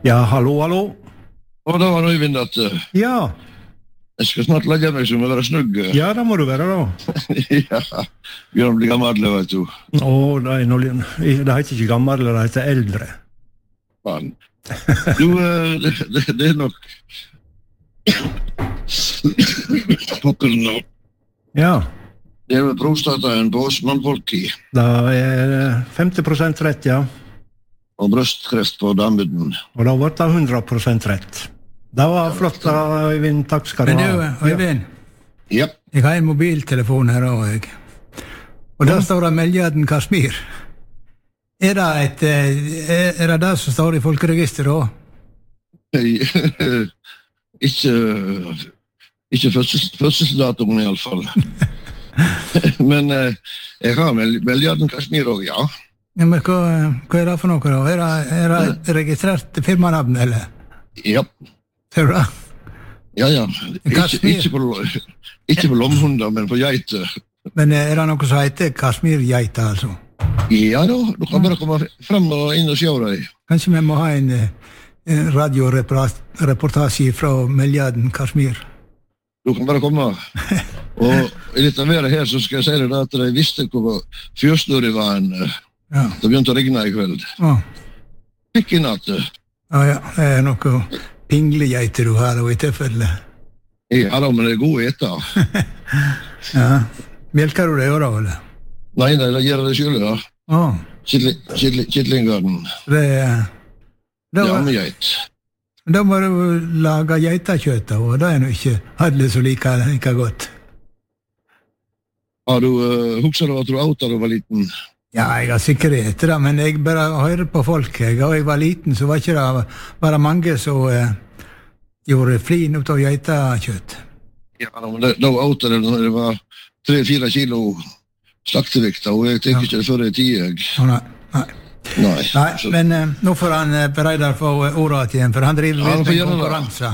Ja, hallo, hallo. Og da var Øyvind at Ja, jeg skal snart legge meg som å være snugg. ja, det må du være da. Ja, Bjørn blir gammel, vet du. Det heter ikke gammel, det heter eldre. Faen. Du, det er nok pokker nå. Ja, Det er vel prostataen på Osman-folk i, det er 50% rett, ja. og brøstkreft på dammen. Og da var det 100% rett. Det var flott, Øyvind. Takk skal du Men ha. du, Øyvind, Ja, jeg har en mobiltelefon her også, jeg. Og der står det Meljaden Kashmir. Er det det som står i folkeregisteret også? ikke fødselsdatoen i alle fall. Men jeg har Meljaden Kashmir også, ja. Ja, men hva er det for noe da? Er det registrert firmanavn, eller? Ja. Ser du det? Ja. Kashmir. Ikke på lomhunder, men på geiter. Men er det noe som heter Kashmir-geita, altså? Ja da, du kan bare komme frem og inn og se deg. Kanskje vi må ha en radioreportasje fra Meljaden Kashmir? Du kan bare komme. Og i dette været her så skal jeg si deg at jeg visste hvor fjørsnurri var Ja. det begynte å regne i kveld. Fikk i natt. Ja, det er noe pinglegeiter du har da, i tilfelle. Ja da, men det er god å ete. Ja. Melker du det jo da, eller? Nei, det gjør det selv, ja. Kittlingarden. Det Det er ammegeit. Da må du lage geitakjøtt, og det er nå ikke alle som liker like godt. Har du hukset av at du outa da du var liten? Ja, jeg har sikkert etter det, men jeg bare hører på folk. Da jeg var liten, så var ikke det bare mange som gjorde flin ut av geitakjøtt. Ja, men da outa det når det var 3-4 kilo slaktevikt, og jeg tenker ikke det før jeg 10. Nei. Men nå får han Breidar få ordet igjen, for han driver litt med konkurranse.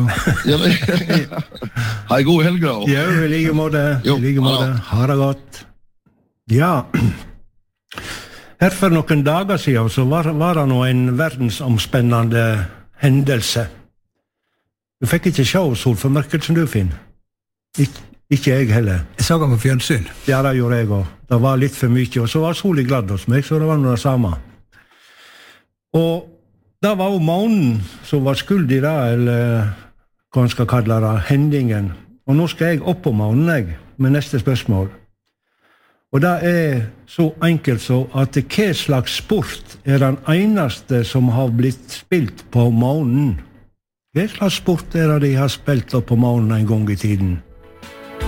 Ha en god helg da. Ja, i like måte. Ha det godt. Ja. Her for noen dager siden så var det nå en verdensomspennende hendelse. Du fikk ikke se solformørket som du finner. Ikke jeg heller. Jeg så han på fjernsyn. Ja, det gjorde jeg også. Det var litt for mye, og så var solen glad hos meg, så det var noe det samme. Og det var jo månen som var skyld i det, eller hva man skal kalle det, hendingen. Og nå skal jeg opp på månen, jeg, med neste spørsmål. Og det er så enkelt så at hva slags sport er den eneste som har blitt spilt på månen? Hva slags sport er det de har spilt opp på månen en gang i tiden?